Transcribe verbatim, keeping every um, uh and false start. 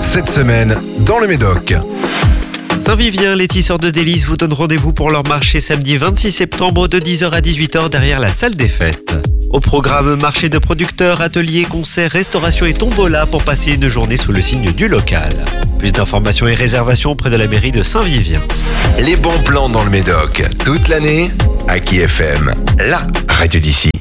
cette semaine dans le Médoc. Saint-Vivien, les tisseurs de délices vous donnent rendez-vous pour leur marché samedi vingt-six septembre de dix heures à dix-huit heures derrière la salle des fêtes. Au programme, marché de producteurs, ateliers, concerts, restauration et tombola pour passer une journée sous le signe du local. Plus d'informations et réservations auprès de la mairie de Saint-Vivien. Les bons plans dans le Médoc, toute l'année, Aki F M, la radio d'ici.